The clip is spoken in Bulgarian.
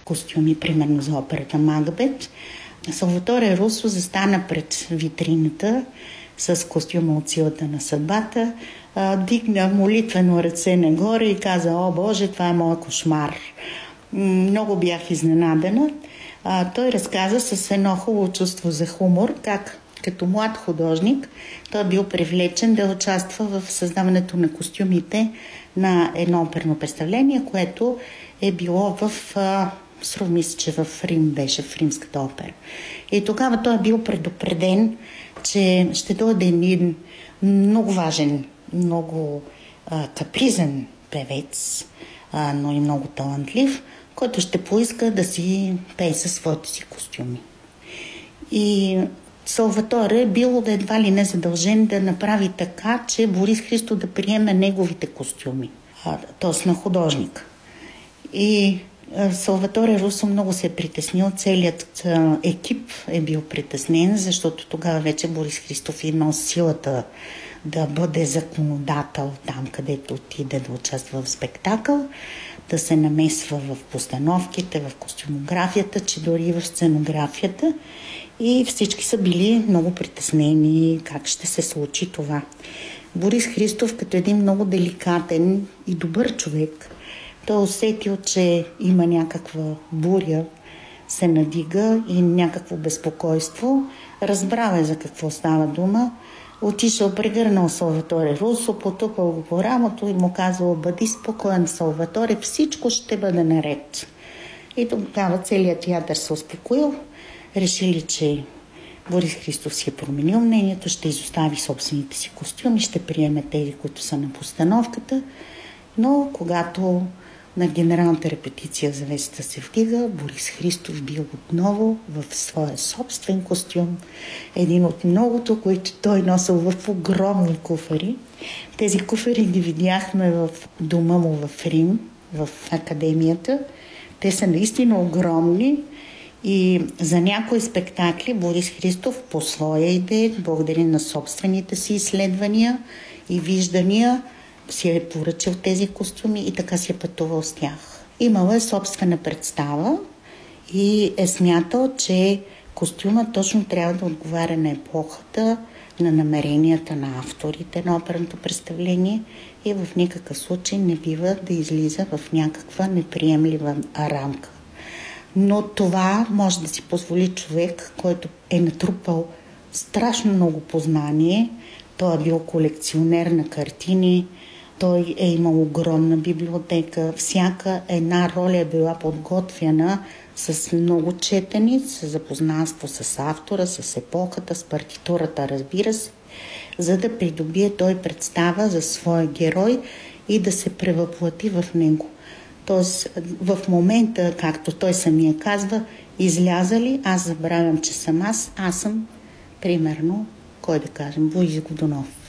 костюми, примерно за операта Макбет. Салваторе Русо застана пред витрината с костюма от Силата на съдбата, дигна молитвено ръце нагоре и каза: "О, Боже, това е моят кошмар." Много бях изненадана. Той разказа с едно хубаво чувство за хумор, как като млад художник той бил привлечен да участва в създаването на костюмите на едно оперно представление, което е било мисля, че в Рим беше, в Римската опера. И тогава той е бил предупреден, че ще дойде един много важен, много капризен певец, но и много талантлив, който ще поиска да си пее със своите си костюми. И Салваторе е бил едва ли не задължен да направи така, че Борис Христов да приеме неговите костюми, т.е. на художник. И Салваторе Русо много се е притеснил, целият екип е бил притеснен, защото тогава вече Борис Христов имал силата да бъде законодател там, където отиде да участва в спектакъл, да се намесва в постановките, в костюмографията, че дори и в сценографията. И всички са били много притеснени как ще се случи това. Борис Христов, като един много деликатен и добър човек, той усетил, че има някаква буря, се надига и някакво безпокойство. Разбрал е за какво става дума. Отишъл, прегърнал Салваторе Русо, потупал го по рамото и му казал: "Бъди спокоен, Салваторе, всичко ще бъде наред." И тогава целият театър се успокоил. Решили, че Борис Христов си е променил мнението, ще изостави собствените си костюми, ще приеме тези, които са на постановката. Но когато на генералната репетиция завесата се вдига, Борис Христов бил отново в своя собствен костюм. Един от многото, които той носил в огромни куфари. Тези куфари ги видяхме в дома му в Рим, в академията. Те са наистина огромни и за някои спектакли Борис Христов по своя идея, благодарение на собствените си изследвания и виждания, си е поръчал тези костюми и така си е пътувал с тях. Имала е собствена представа и е смятал, че костюма точно трябва да отговаря на епохата, на намеренията на авторите на оперното представление и в никакъв случай не бива да излиза в някаква неприемлива рамка. Но това може да си позволи човек, който е натрупал страшно много познание. Той е бил колекционер на картини, той е имал огромна библиотека. Всяка една роля е била подготвена с много четени, с запознанство с автора, с епохата, с партитурата, разбира се, за да придобие той представа за своя герой и да се превъплати в него. Тоест, в момента, както той самия казва, изляза ли, аз забравям, че съм аз съм, примерно, кой да кажем, Борис Годунов.